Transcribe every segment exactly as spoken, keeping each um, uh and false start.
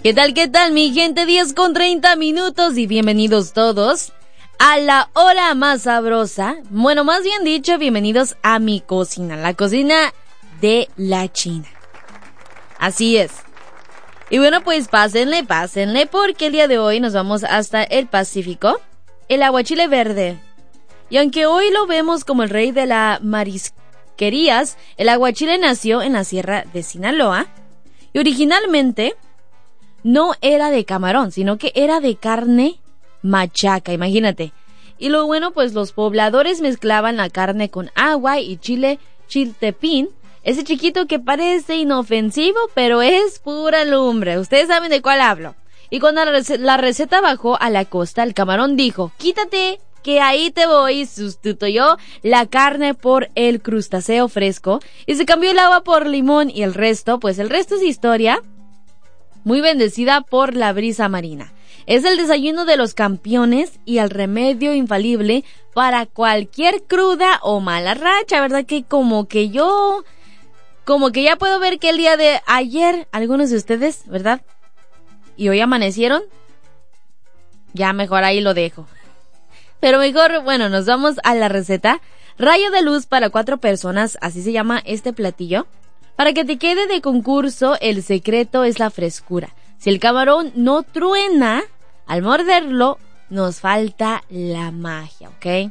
¿Qué tal, qué tal, mi gente? diez con treinta minutos y bienvenidos todos a la hora más sabrosa. Bueno, más bien dicho, bienvenidos a mi cocina, la cocina de la China. Así es. Y bueno, pues pásenle, pásenle, porque el día de hoy nos vamos hasta el Pacífico, el aguachile verde. Y aunque hoy lo vemos como el rey de las marisquerías, el aguachile nació en la sierra de Sinaloa y originalmente no era de camarón, sino que era de carne machaca, imagínate. Y lo bueno, pues los pobladores mezclaban la carne con agua y chile chiltepín, ese chiquito que parece inofensivo, pero es pura lumbre. Ustedes saben de cuál hablo. Y cuando la, rec- la receta bajó a la costa, el camarón dijo: quítate, que ahí te voy. Y sustituyó la carne por el crustáceo fresco y se cambió el agua por limón, y el resto, pues el resto es historia, muy bendecida por la brisa marina. Es el desayuno de los campeones y el remedio infalible para cualquier cruda o mala racha, ¿verdad? Que como que yo, como que ya puedo ver que el día de ayer, algunos de ustedes, ¿verdad? Y hoy amanecieron, ya mejor ahí lo dejo. Pero mejor, bueno, nos vamos a la receta. Rayo de luz para cuatro personas, así se llama este platillo. Para que te quede de concurso, el secreto es la frescura. Si el camarón no truena al morderlo, nos falta la magia, ¿ok?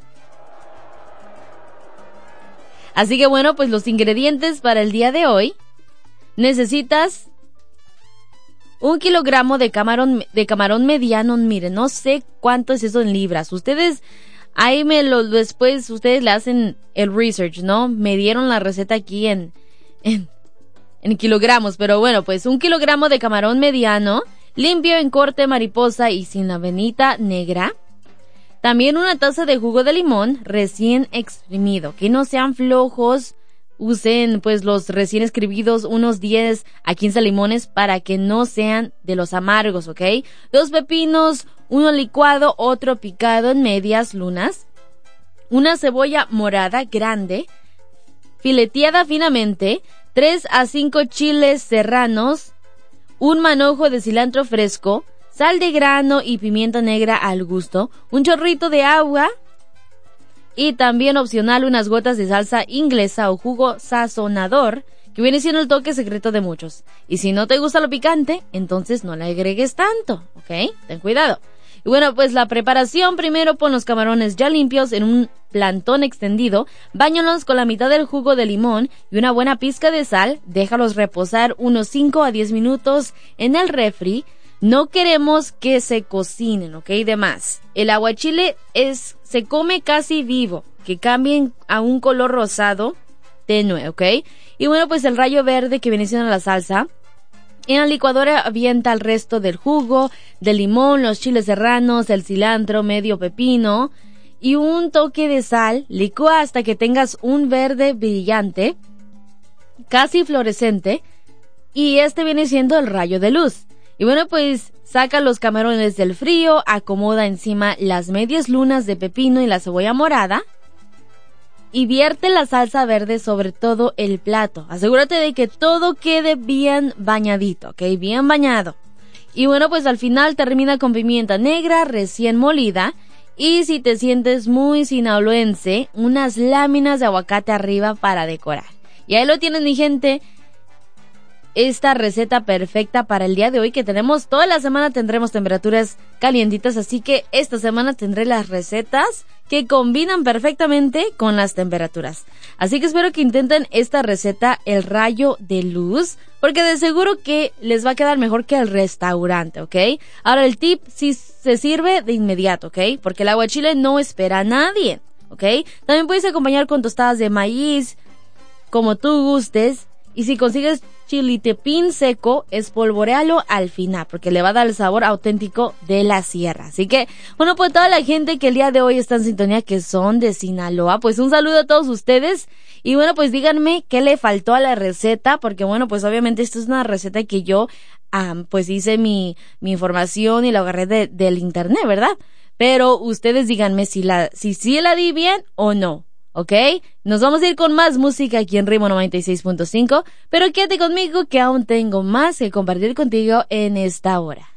Así que bueno, pues los ingredientes para el día de hoy: necesitas un kilogramo de camarón, de camarón mediano. Miren, no sé cuánto es eso en libras. Ustedes, ahí me lo, después ustedes le hacen el research, ¿no? Me dieron la receta aquí en, en, en kilogramos, pero bueno, pues un kilogramo de camarón mediano, limpio en corte mariposa y sin la venita negra. También una taza de jugo de limón recién exprimido, que no sean flojos. Usen pues los recién exprimidos, unos diez a quince limones para que no sean de los amargos, ¿ok? Dos pepinos, uno licuado, otro picado en medias lunas. Una cebolla morada grande, fileteada finamente. Tres a cinco chiles serranos. Un manojo de cilantro fresco. Sal de grano y pimienta negra al gusto. Un chorrito de agua. Y también opcional unas gotas de salsa inglesa o jugo sazonador, que viene siendo el toque secreto de muchos. Y si no te gusta lo picante, entonces no le agregues tanto, ¿ok? Ten cuidado. Y bueno, pues la preparación: primero pon los camarones ya limpios en un plantón extendido, báñalos con la mitad del jugo de limón y una buena pizca de sal, déjalos reposar unos cinco a diez minutos en el refri. No queremos que se cocinen, ¿ok? De más. El aguachile es, se come casi vivo, que cambien a un color rosado tenue, ¿ok? Y bueno, pues el rayo verde que viene siendo la salsa. En la licuadora avienta el resto del jugo, del limón, los chiles serranos, el cilantro, medio pepino y un toque de sal. Licúa hasta que tengas un verde brillante, casi fluorescente, y este viene siendo el rayo de luz. Y bueno, pues saca los camarones del frío, acomoda encima las medias lunas de pepino y la cebolla morada y vierte la salsa verde sobre todo el plato. Asegúrate de que todo quede bien bañadito, ¿ok? Bien bañado. Y bueno, pues al final termina con pimienta negra recién molida y, si te sientes muy sinaloense, unas láminas de aguacate arriba para decorar. Y ahí lo tienen, mi gente. Esta receta perfecta para el día de hoy, que tenemos toda la semana, tendremos temperaturas calientitas, así que esta semana tendré las recetas que combinan perfectamente con las temperaturas. Así que espero que intenten esta receta, el rayo de luz, porque de seguro que les va a quedar mejor que el restaurante, ¿ok? Ahora el tip: si se sirve de inmediato, ¿ok? Porque el aguachile no espera a nadie, ¿ok? También puedes acompañar con tostadas de maíz, como tú gustes. Y si consigues chiltepín seco, espolvoréalo al final, porque le va a dar el sabor auténtico de la sierra. Así que, bueno, pues toda la gente que el día de hoy está en sintonía, que son de Sinaloa, pues un saludo a todos ustedes. Y bueno, pues díganme qué le faltó a la receta, porque bueno, pues obviamente esta es una receta que yo, um, pues hice mi, mi información y la agarré de, del internet, ¿verdad? Pero ustedes díganme si la, si sí la di bien o no. ¿ok? Nos vamos a ir con más música aquí en Ritmo noventa y seis punto cinco, pero quédate conmigo que aún tengo más que compartir contigo en esta hora.